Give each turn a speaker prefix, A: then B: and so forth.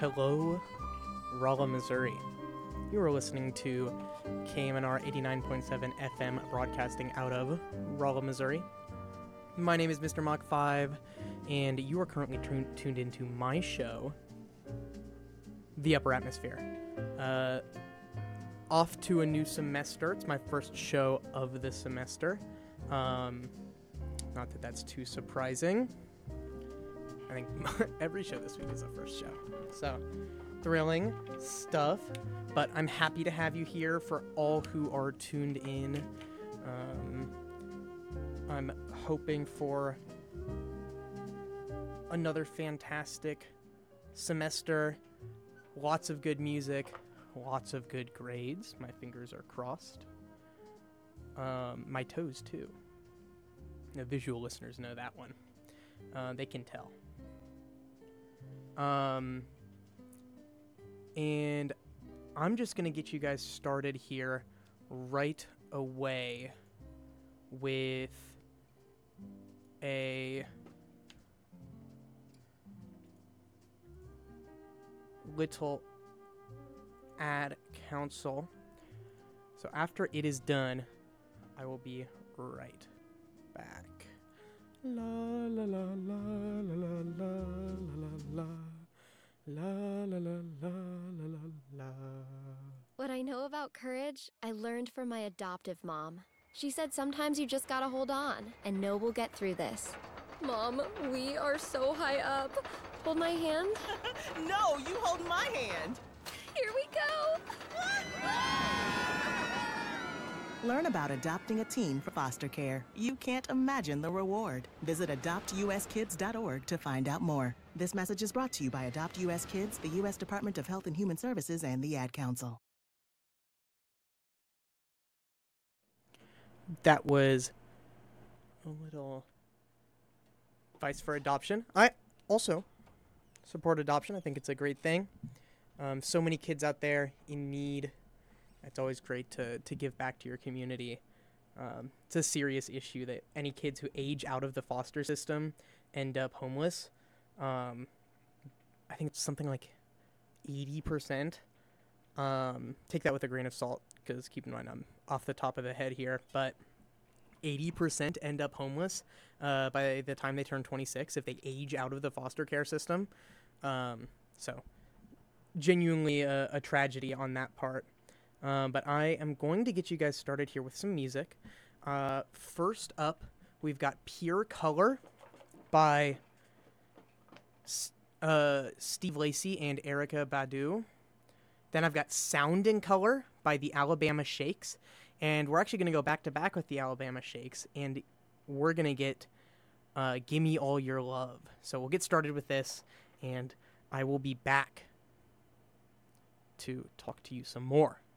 A: Hello, Rolla, Missouri. You are listening to KMNR 89.7 FM broadcasting out of Rolla, Missouri. My name is Mr. Mach 5, and you are currently tuned into my show, The Upper Atmosphere. Off to a new semester. It's my first show of the semester. Not that that's too surprising. I think every show this week is a first show. So, thrilling stuff. But I'm happy to have you here for all who are tuned in. I'm hoping for another fantastic semester. Lots of good music. Lots of good grades. My fingers are crossed. My toes, too. The visual listeners know that one. They can tell. And I'm just going to get you guys started here right away with a little ad council. So after it is done, I will be right back. La la la la la la la la la la la la la.
B: What I know about courage, I learned from my adoptive mom. She said sometimes you just gotta hold on and know we'll get through this. Mom, we are so high up. Hold my hand.
C: No, you hold my hand.
B: Here we go.
C: Learn about adopting a teen for foster care. You can't imagine the reward. Visit adoptuskids.org to find out more. This message is brought to you by Adopt US Kids, the U.S. Department of Health and Human Services, and the Ad Council.
A: That was a little advice for adoption. I also support adoption. I think it's a great thing. So many kids out there in need. It's always great to give back to your community. It's a serious issue that any kids who age out of the foster system end up homeless. I think it's something like 80%. Take that with a grain of salt, because keep in mind I'm off the top of the head here, but 80% end up homeless by the time they turn 26 if they age out of the foster care system. So genuinely a tragedy on that part. But I am going to get you guys started here with some music. First up, we've got Pure Color by Steve Lacy and Erykah Badu. Then I've got Sound in Color by the Alabama Shakes. And we're actually going to go back-to-back with the Alabama Shakes. And we're going to get Gimme All Your Love. So we'll get started with this, and I will be back to talk to you some more.